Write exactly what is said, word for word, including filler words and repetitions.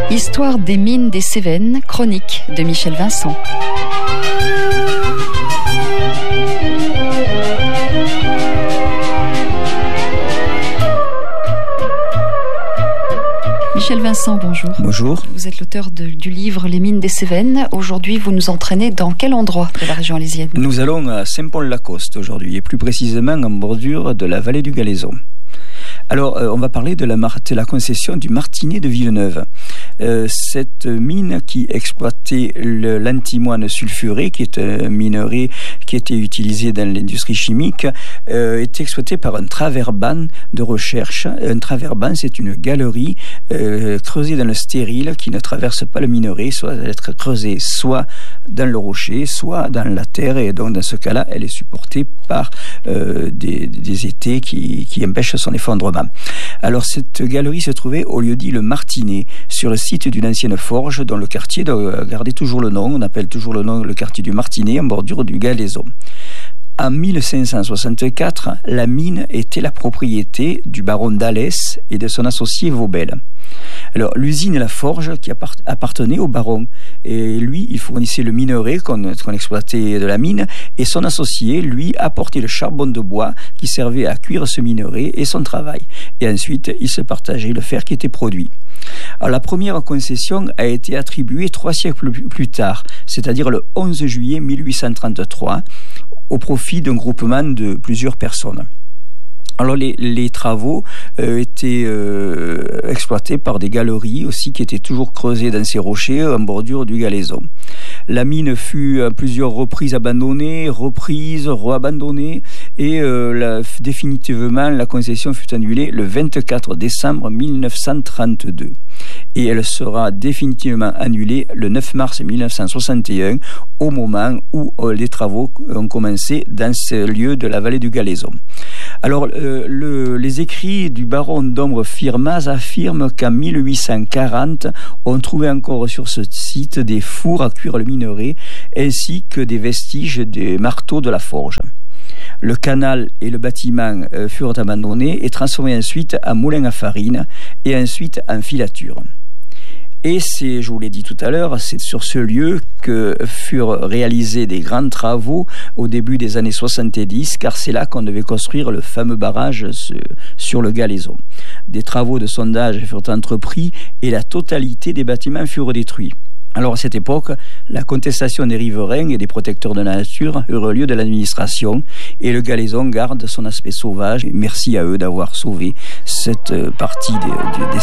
Histoire des mines des Cévennes, chronique de Michel Vincent. Michel Vincent, bonjour. Bonjour. Vous êtes l'auteur de, du livre Les mines des Cévennes. Aujourd'hui, vous nous entraînez dans quel endroit de la région alésienne ? Nous allons à Saint-Paul-la-Coste aujourd'hui, et plus précisément en bordure de la vallée du Galaison. Alors, euh, on va parler de la, mar- de la concession du Martinet de Villeneuve. Euh, cette mine qui exploitait le, l'antimoine sulfuré, qui est un minerai qui était utilisé dans l'industrie chimique, euh, est exploitée par un traverban de recherche. Un traverban, c'est une galerie euh, creusée dans le stérile qui ne traverse pas le minerai, soit elle être creusée soit dans le rocher, soit dans la terre, et donc dans ce cas-là, elle est supportée par euh, des, des étais qui, qui empêchent son effondrement. Alors cette galerie se trouvait au lieu-dit le Martinet, sur le site d'une ancienne forge dont le quartier doit garder toujours le nom. On appelle toujours le nom le quartier du Martinet en bordure du Galaison. En mille cinq cent soixante-quatre, la mine était la propriété du baron d'Alès et de son associé Vaubel. Alors, l'usine et la forge qui appartenaient au baron. Et lui, il fournissait le minerai qu'on, qu'on exploitait de la mine, et son associé, lui, apportait le charbon de bois qui servait à cuire ce minerai et son travail. Et ensuite, il se partageait le fer qui était produit. Alors, la première concession a été attribuée trois siècles plus tard, c'est-à-dire le onze juillet mille huit cent trente-trois, au profit d'un groupement de plusieurs personnes. Alors les, les travaux euh, étaient euh, exploités par des galeries aussi qui étaient toujours creusées dans ces rochers en bordure du Galaison. La mine fut à plusieurs reprises abandonnée, reprise, re-abandonnée et euh, la, définitivement la concession fut annulée le vingt-quatre décembre mille neuf cent trente-deux. Et elle sera définitivement annulée le neuf mars mille neuf cent soixante et un au moment où euh, les travaux ont commencé dans ce lieu de la vallée du Galaison. Alors, euh, le, les écrits du baron d'Ombre Firmaz affirment qu'en mille huit cent quarante, on trouvait encore sur ce site des fours à cuire le minerai, ainsi que des vestiges des marteaux de la forge. Le canal et le bâtiment euh, furent abandonnés et transformés ensuite en moulin à farine et ensuite en filature. Et c'est, je vous l'ai dit tout à l'heure, c'est sur ce lieu que furent réalisés des grands travaux au début des années soixante-dix, car c'est là qu'on devait construire le fameux barrage sur le Galaison. Des travaux de sondage furent entrepris et la totalité des bâtiments furent détruits. Alors à cette époque, la contestation des riverains et des protecteurs de la nature eut lieu de l'administration et le Galaison garde son aspect sauvage. Merci à eux d'avoir sauvé cette partie des, des